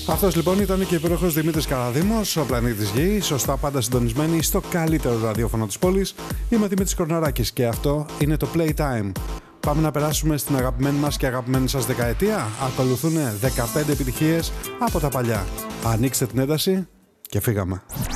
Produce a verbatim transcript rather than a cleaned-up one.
Αυτός λοιπόν ήταν και ο υπέροχος Δημήτρης Καραδήμος, ο πλανήτης Γη, σωστά πάντα συντονισμένοι στο καλύτερο ραδιόφωνο της πόλης. Είμαι ο Δημήτρης Κορναράκης και αυτό είναι το Playtime. Πάμε να περάσουμε στην αγαπημένη μας και αγαπημένη σας δεκαετία. Ακολουθούν δεκαπέντε επιτυχίες από τα παλιά. Ανοίξτε την ένταση και φύγαμε.